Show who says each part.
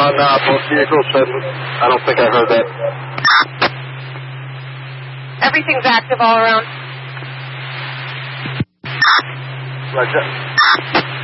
Speaker 1: on both vehicles. I don't think I heard that.
Speaker 2: Everything's active all around.
Speaker 1: Roger.